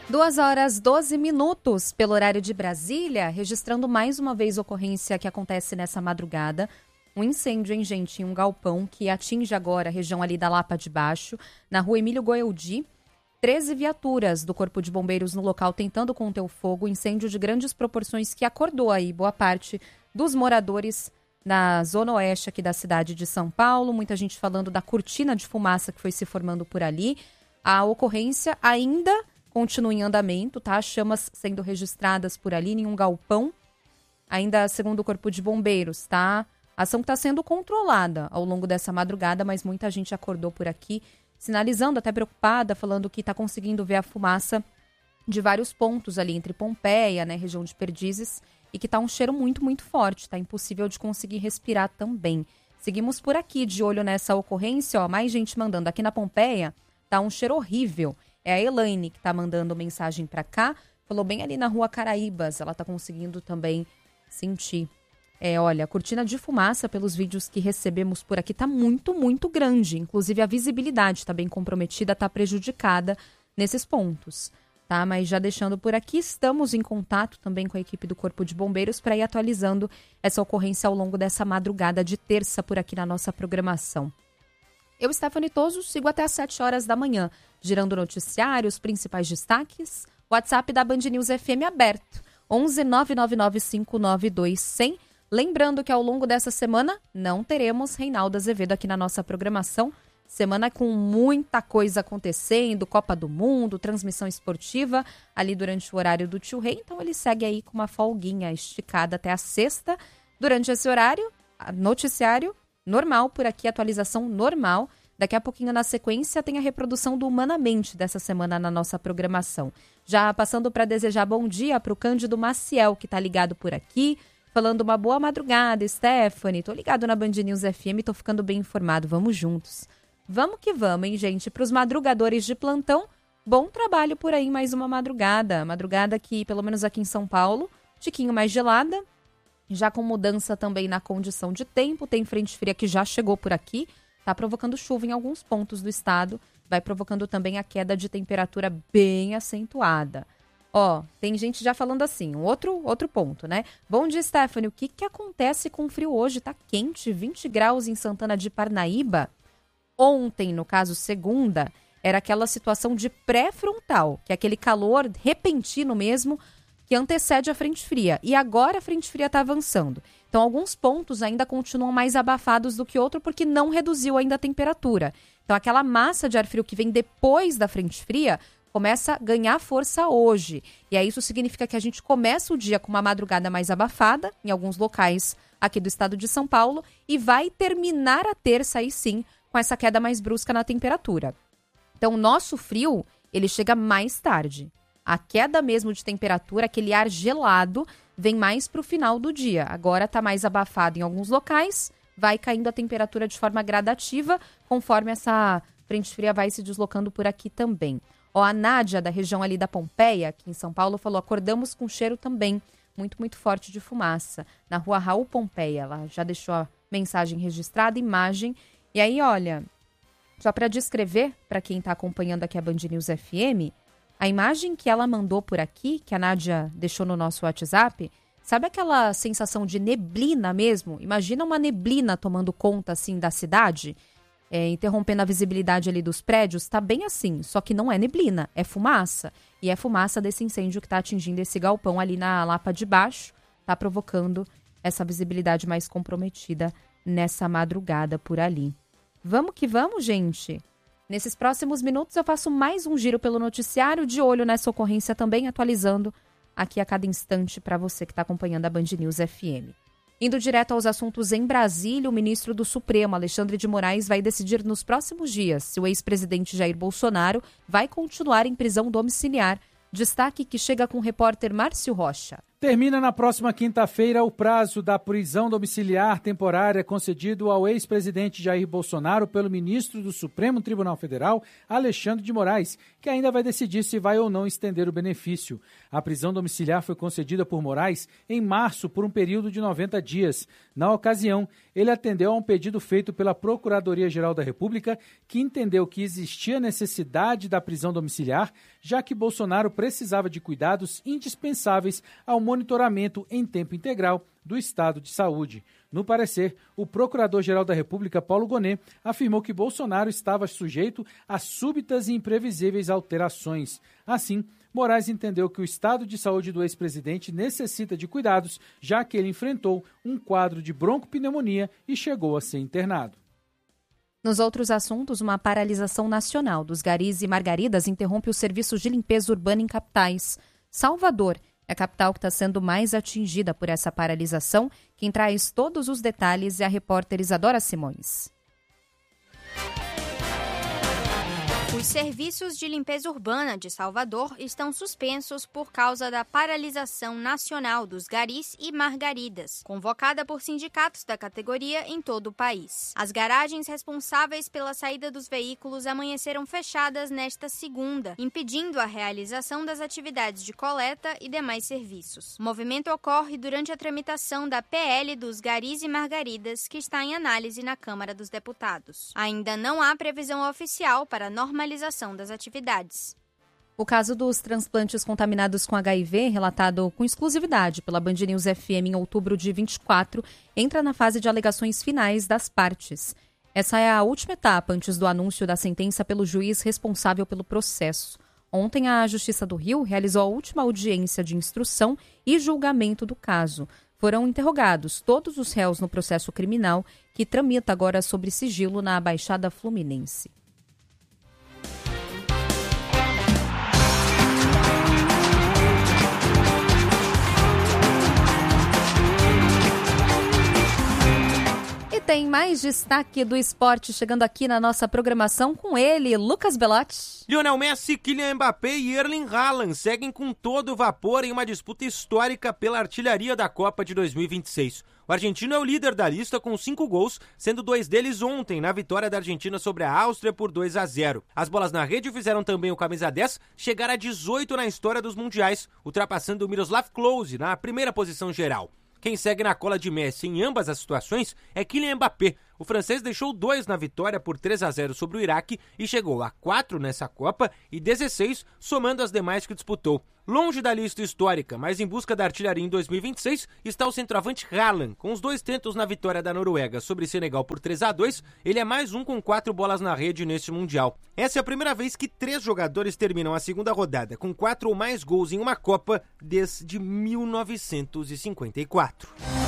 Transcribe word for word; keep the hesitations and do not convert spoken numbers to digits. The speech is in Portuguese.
Duas horas doze minutos pelo horário de Brasília, registrando mais uma vez a ocorrência que acontece nessa madrugada. Um incêndio, hein, gente, em um galpão que atinge agora a região ali da Lapa de Baixo, na rua Emílio Goeldi. treze viaturas do Corpo de Bombeiros no local tentando conter o fogo. Incêndio de grandes proporções que acordou aí boa parte dos moradores na zona oeste aqui da cidade de São Paulo. Muita gente falando da cortina de fumaça que foi se formando por ali. A ocorrência ainda continua em andamento, tá? Chamas sendo registradas por ali em um galpão, ainda segundo o Corpo de Bombeiros, tá? A ação está sendo controlada ao longo dessa madrugada, mas muita gente acordou por aqui, sinalizando, até preocupada, falando que está conseguindo ver a fumaça de vários pontos ali entre Pompeia, né, região de Perdizes, e que está um cheiro muito, muito forte, tá impossível de conseguir respirar também. Seguimos por aqui, de olho nessa ocorrência, ó, mais gente mandando. Aqui na Pompeia, tá um cheiro horrível. É a Elaine que tá mandando mensagem para cá, falou bem ali na rua Caraíbas, ela tá conseguindo também sentir. É, olha, a cortina de fumaça, pelos vídeos que recebemos por aqui, tá muito, muito grande. Inclusive, a visibilidade tá bem comprometida, tá prejudicada nesses pontos, tá? Mas já deixando por aqui, estamos em contato também com a equipe do Corpo de Bombeiros para ir atualizando essa ocorrência ao longo dessa madrugada de terça por aqui na nossa programação. Eu, Stephanie Toso, sigo até às sete horas da manhã, girando o noticiário, os principais destaques. WhatsApp da Band News F M aberto, onze nove nove nove cinco nove dois zero zero. Lembrando que ao longo dessa semana não teremos Reinaldo Azevedo aqui na nossa programação. Semana com muita coisa acontecendo, Copa do Mundo, transmissão esportiva ali durante o horário do Tio Rei. Então ele segue aí com uma folguinha esticada até a sexta. Durante esse horário, noticiário normal por aqui, atualização normal. Daqui a pouquinho, na sequência, tem a reprodução do Humanamente dessa semana na nossa programação. Já passando para desejar bom dia para o Cândido Maciel, que está ligado por aqui, falando uma boa madrugada, Stephanie. Tô ligado na Band News F M, tô ficando bem informado. Vamos juntos. Vamos que vamos, hein, gente? Para os madrugadores de plantão, bom trabalho por aí, mais uma madrugada. Madrugada que, pelo menos aqui em São Paulo, tiquinho mais gelada, já com mudança também na condição de tempo. Tem frente fria que já chegou por aqui, tá provocando chuva em alguns pontos do estado, vai provocando também a queda de temperatura bem acentuada. Ó, tem gente já falando assim, um outro, outro ponto, né? Bom dia, Stephanie, o que que acontece com o frio hoje? Tá quente, vinte graus em Santana de Parnaíba. Ontem, no caso, segunda, era aquela situação de pré-frontal, que é aquele calor repentino mesmo, que antecede a frente fria. E agora a frente fria está avançando. Então, alguns pontos ainda continuam mais abafados do que outro, porque não reduziu ainda a temperatura. Então, aquela massa de ar frio que vem depois da frente fria começa a ganhar força hoje. E aí isso significa que a gente começa o dia com uma madrugada mais abafada, em alguns locais aqui do estado de São Paulo, e vai terminar a terça aí sim, com essa queda mais brusca na temperatura. Então, o nosso frio, ele chega mais tarde. A queda mesmo de temperatura, aquele ar gelado, vem mais para o final do dia. Agora está mais abafado em alguns locais, vai caindo a temperatura de forma gradativa, conforme essa frente fria vai se deslocando por aqui também. Ó, a Nádia, da região ali da Pompeia, aqui em São Paulo, falou, acordamos com cheiro também, muito, muito forte de fumaça. Na rua Raul Pompeia, ela já deixou a mensagem registrada, imagem. E aí, olha, só para descrever, para quem está acompanhando aqui a Band News F M, a imagem que ela mandou por aqui, que a Nádia deixou no nosso WhatsApp, sabe aquela sensação de neblina mesmo? Imagina uma neblina tomando conta, assim, da cidade, é, interrompendo a visibilidade ali dos prédios. Tá bem assim, só que não é neblina, é fumaça. E é fumaça desse incêndio que está atingindo esse galpão ali na Lapa de Baixo, tá provocando essa visibilidade mais comprometida nessa madrugada por ali. Vamos que vamos, gente! Nesses próximos minutos eu faço mais um giro pelo noticiário, de olho nessa ocorrência também, atualizando aqui a cada instante para você que está acompanhando a Band News F M. Indo direto aos assuntos em Brasília, o ministro do Supremo, Alexandre de Moraes, vai decidir nos próximos dias se o ex-presidente Jair Bolsonaro vai continuar em prisão domiciliar. Destaque que chega com o repórter Márcio Rocha. Termina na próxima quinta-feira o prazo da prisão domiciliar temporária concedido ao ex-presidente Jair Bolsonaro pelo ministro do Supremo Tribunal Federal, Alexandre de Moraes, que ainda vai decidir se vai ou não estender o benefício. A prisão domiciliar foi concedida por Moraes em março por um período de noventa dias. Na ocasião, ele atendeu a um pedido feito pela Procuradoria-Geral da República, que entendeu que existia necessidade da prisão domiciliar, já que Bolsonaro precisava de cuidados indispensáveis ao monitoramento em tempo integral do estado de saúde. No parecer, o Procurador-Geral da República, Paulo Gonet, afirmou que Bolsonaro estava sujeito a súbitas e imprevisíveis alterações. Assim, Moraes entendeu que o estado de saúde do ex-presidente necessita de cuidados, já que ele enfrentou um quadro de broncopneumonia e chegou a ser internado. Nos outros assuntos, uma paralisação nacional dos garis e margaridas interrompe os serviços de limpeza urbana em capitais. Salvador é a capital que está sendo mais atingida por essa paralisação. Quem traz todos os detalhes é a repórter Isadora Simões. Os serviços de limpeza urbana de Salvador estão suspensos por causa da paralisação nacional dos garis e margaridas, convocada por sindicatos da categoria em todo o país. As garagens responsáveis pela saída dos veículos amanheceram fechadas nesta segunda, impedindo a realização das atividades de coleta e demais serviços. O movimento ocorre durante a tramitação da P L dos garis e margaridas, que está em análise na Câmara dos Deputados. Ainda não há previsão oficial para a normalização das atividades. O caso dos transplantes contaminados com H I V, relatado com exclusividade pela Band News F M em outubro de vinte e quatro, entra na fase de alegações finais das partes. Essa é a última etapa antes do anúncio da sentença pelo juiz responsável pelo processo. Ontem, a Justiça do Rio realizou a última audiência de instrução e julgamento do caso. Foram interrogados todos os réus no processo criminal, que tramita agora sob sigilo na Baixada Fluminense. Tem mais destaque do esporte chegando aqui na nossa programação com ele, Lucas Belotti. Lionel Messi, Kylian Mbappé e Erling Haaland seguem com todo o vapor em uma disputa histórica pela artilharia da Copa de dois mil e vinte e seis. O argentino é o líder da lista com cinco gols, sendo dois deles ontem na vitória da Argentina sobre a Áustria por dois a zero. As bolas na rede fizeram também o camisa dez chegar a dezoito na história dos mundiais, ultrapassando o Miroslav Klose na primeira posição geral. Quem segue na cola de Messi em ambas as situações é Kylian Mbappé. O francês deixou dois na vitória por três a zero sobre o Iraque e chegou a quatro nessa Copa e dezesseis somando as demais que disputou. Longe da lista histórica, mas em busca da artilharia em dois mil e vinte e seis, está o centroavante Haaland. Com os dois tentos na vitória da Noruega sobre Senegal por três a dois, ele é mais um com quatro bolas na rede neste Mundial. Essa é a primeira vez que três jogadores terminam a segunda rodada com quatro ou mais gols em uma Copa desde mil novecentos e cinquenta e quatro.